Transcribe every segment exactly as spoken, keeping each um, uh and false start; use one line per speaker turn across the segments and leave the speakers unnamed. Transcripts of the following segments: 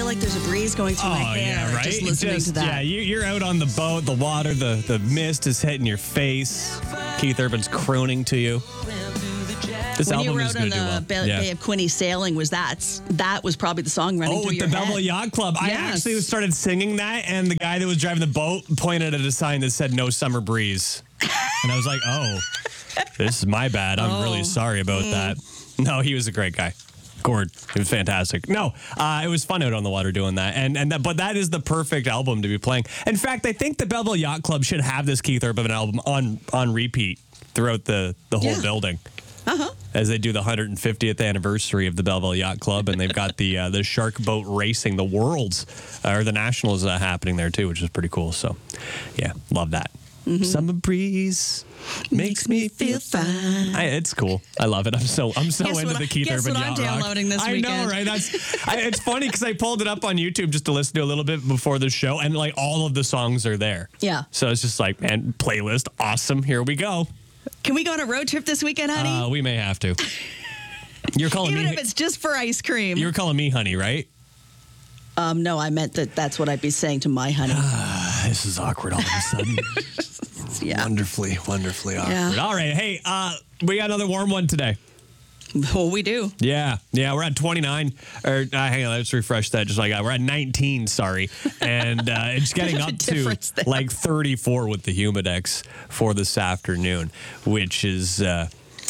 feel like there's a breeze going through
Oh,
my hair
yeah, right?
just listening
Just-
to that.
Yeah, you- you're out on the boat, the water, the, the mist is hitting your face. Keith Urban's crooning to you. This
when you
album
were
is
out on
going to
the
do well.
Bay,
Yeah.
Bay of Quinte sailing, was that that was probably the song running
Oh,
through
with
your
the
head?
Bevel Yacht Club. I
Yes.
actually started singing that, and the guy that was driving the boat pointed at a sign that said "No Summer Breeze," and I was like, "Oh, this is my bad. I'm
Oh.
really sorry about
Mm.
that." No, he was a great guy. Gord, it was fantastic. No, uh, it was fun out on the water doing that, and and that, but that is the perfect album to be playing. In fact, I think the Bevel Yacht Club should have this Keith Urban album on on repeat throughout the the whole
Yeah.
building.
Uh-huh.
As they do the one hundred fiftieth anniversary of the Belleville Yacht Club, and they've got the uh, the shark boat racing, the Worlds uh, or the Nationals uh, happening there too, which is pretty cool. So, yeah, love that.
Mm-hmm.
Summer breeze makes me feel fine. I, it's cool. I love it. I'm so I'm so
Guess
into
what
the
I-
Keith
guess
Urban
what I'm
yacht rock.
downloading this
I know,
weekend.
right? That's I, it's funny because I pulled it up on YouTube just to listen to a little bit before the show, and like all of the songs are there.
Yeah.
So it's just like, man, playlist, awesome. Here we go.
Can we go on a road trip this weekend, honey?
Uh, we may have to. You're calling
Even
me.
if it's just for ice cream.
You were calling me honey, right?
Um, no, I meant that that's what I'd be saying to my honey.
This is awkward all of a sudden.
Yeah.
Wonderfully, wonderfully awkward.
Yeah.
All right. Hey, uh, we got another warm one today.
Well, we do.
Yeah. Yeah. We're at twenty-nine. Or uh, hang on. Let's refresh that just like I got. We're at nineteen, sorry. And uh, it's getting
There's a
up to
difference there.
like thirty-four with the Humidex for this afternoon, which is. Uh,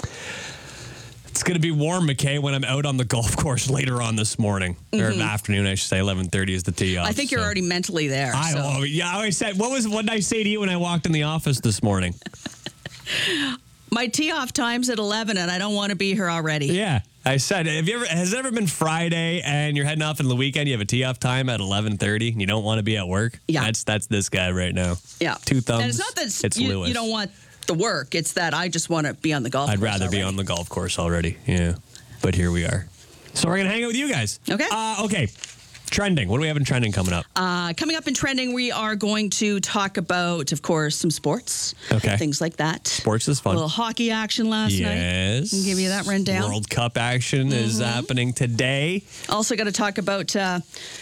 It's going to be warm, McKay, when I'm out on the golf course later on this morning. Or afternoon, I should say. eleven thirty is the tee off.
Mm-hmm. I think you're
so.
already mentally there.
I,
so.
oh, yeah, I said, what was what did I say to you when I walked in the office this morning?
My tee off time's at eleven, and I don't want to be here already.
Yeah, I said, have you ever has it ever been Friday and you're heading off in the weekend? You have a tee off time at eleven thirty, and you don't want to be at work.
Yeah.
that's that's this guy right now.
Yeah.
two thumbs.
And it's not that
it's
you,
Lewis.
you don't want the work. It's that I just want to be on the golf
I'd
course
rather be
already.
on the golf course already. Yeah, but here we are. So we're gonna hang out with you guys.
Okay.
Uh, okay. Trending. What do we have in trending coming up?
Uh, coming up in trending, we are going to talk about, of course, some sports.
Okay.
Things like that.
Sports is fun.
A little hockey action last night.
Yes.
Can give you that rundown.
World Cup action is
Mm-hmm.
happening today.
Also got to talk about uh,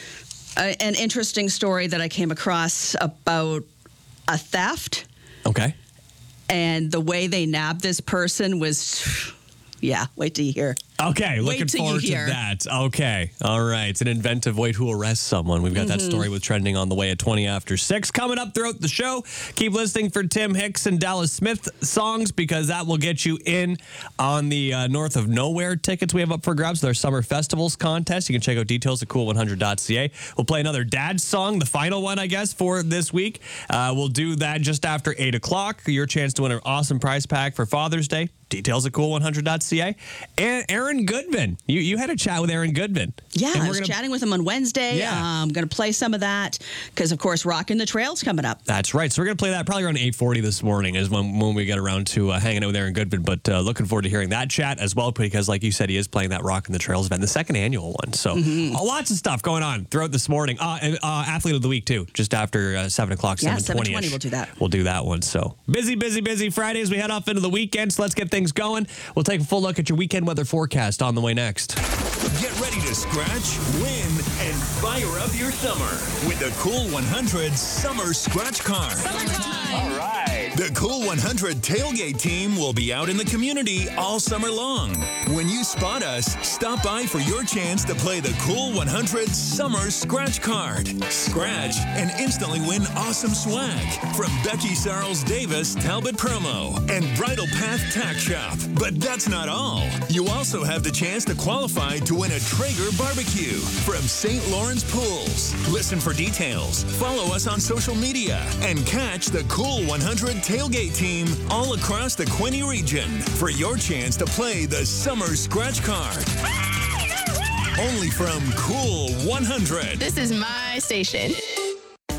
a, an interesting story that I came across about a theft,
Okay.
and the way they nabbed this person was, yeah, wait till you hear.
Okay, looking
till you
forward to
hear.
that. Okay, all right. It's an inventive way to arrest someone. We've got that
Mm-hmm.
story with trending on the way at twenty after six. Coming up throughout the show, keep listening for Tim Hicks and Dallas Smith songs because that will get you in on the uh, North of Nowhere tickets we have up for grabs. Their Summer Festivals contest. You can check out details at cool one hundred dot c a. We'll play another dad song, the final one, I guess, for this week. Uh, we'll do that just after eight o'clock. Your chance to win an awesome prize pack for Father's Day. Details at cool one hundred dot c a. And Aaron Goodman. You you had a chat with Aaron Goodman.
Yeah,
And
I
we're
was
gonna-
chatting with him on Wednesday.
Yeah.
I'm going to play some of that because, of course, Rockin' the Trail's coming up.
That's right. So we're going to play that probably around eight forty this morning is when, when we get around to uh, hanging out with Aaron Goodman. But uh, looking forward to hearing that chat as well because, like you said, he is playing that Rock in the Trails event, the second annual one. So
Mm-hmm.
uh, lots of stuff going on throughout this morning. Uh, and, uh, Athlete of the Week, too, just after uh, seven o'clock,
Yeah,
seven twenty.
seven twenty we'll do that.
We'll do that one. So busy, busy, busy Friday as we head off into the weekend. So let's get things going. We'll take a full look at your weekend weather forecast on the way next.
Get ready to scratch, win, and fire up your summer with the Cool one hundred Summer Scratch Card. All right. The Cool one hundred tailgate team will be out in the community all summer long. When you spot us, stop by for your chance to play the Cool one hundred Summer Scratch Card. Scratch and instantly win awesome swag from Becky Sarles Davis Talbot Promo and Bridal Path Tack Shop. But that's not all. You also have the chance to qualify to win a Traeger barbecue from Saint Lawrence Pools. Listen for details, follow us on social media, and catch the Cool one hundred tailgate team all across the Quinte region for your chance to play the Summer Scratch Card. Only from Cool one hundred.
This is my station.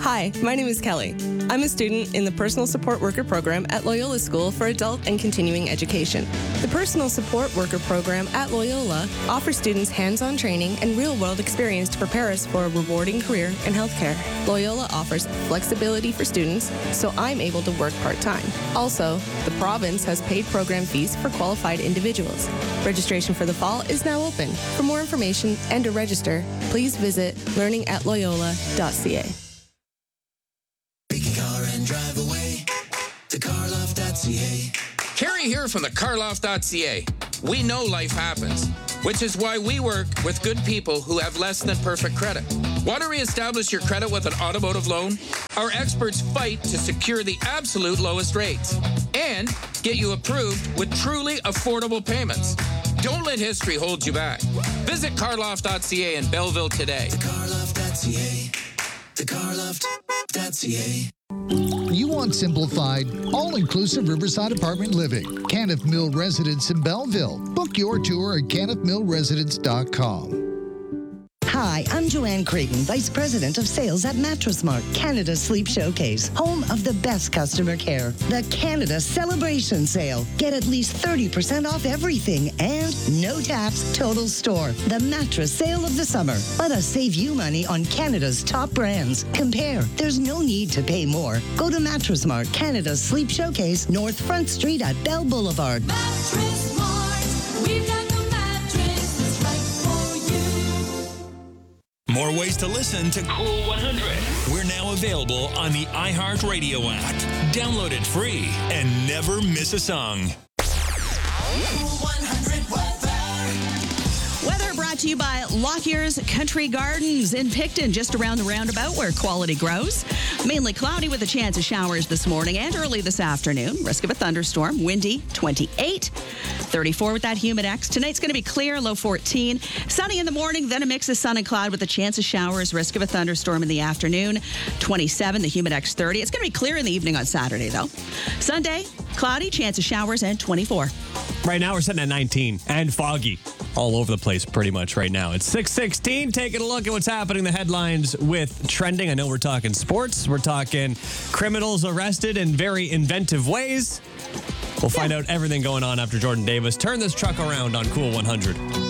Hi, my name is Kelly. I'm a student in the Personal Support Worker Program at Loyola School for Adult and Continuing Education. The Personal Support Worker Program at Loyola offers students hands-on training and real-world experience to prepare us for a rewarding career in healthcare. Loyola offers flexibility for students, so I'm able to work part-time. Also, the province has paid program fees for qualified individuals. Registration for the fall is now open. For more information and to register, please visit learning at loyola dot c a.
Take a car and drive away to carloft dot c a.
Carrie here from the carloft dot c a. We know life happens, which is why we work with good people who have less than perfect credit. Want to reestablish your credit with an automotive loan? Our experts fight to secure the absolute lowest rates and get you approved with truly affordable payments. Don't let history hold you back. Visit carloft dot c a in Belleville today.
The carloft dot c a. The carloft dot c a.
You want simplified, all-inclusive Riverside apartment living. Caniff Mill Residence in Belleville. Book your tour at caniff mill residence dot com.
Hi, I'm Joanne Creighton, Vice President of Sales at Mattress Mart, Canada's Sleep Showcase, home of the best customer care. The Canada Celebration Sale. Get at least thirty percent off everything and no tax, total store. The mattress sale of the summer. Let us save you money on Canada's top brands. Compare. There's no need to pay more. Go to Mattress Mart, Canada's Sleep Showcase, North Front Street at Bell Boulevard.
Mattress Mart. We've got the mattress that's right for you.
More ways to listen to Cool one hundred. We're now available on the iHeartRadio app. Download it free and never miss a song.
Cool one hundred weather.
Weather brought to you by Lockyer's Country Gardens in Picton, just around the roundabout where quality grows. Mainly cloudy with a chance of showers this morning and early this afternoon. Risk of a thunderstorm. Windy, twenty-eight. thirty-four with that Humidex. Tonight's going to be clear, low fourteen. Sunny in the morning, then a mix of sun and cloud with a chance of showers. Risk of a thunderstorm in the afternoon. twenty-seven, the Humidex thirty. It's going to be clear in the evening on Saturday, though. Sunday, cloudy, chance of showers, and twenty-four.
Right now, we're sitting at nineteen and foggy all over the place pretty much right now. It's six sixteen. Taking a look at what's happening, the headlines with trending. I know we're talking sports. We're talking criminals arrested in very inventive ways. We'll find out everything going on after Jordan Davis. Turn this truck around on Cool one hundred.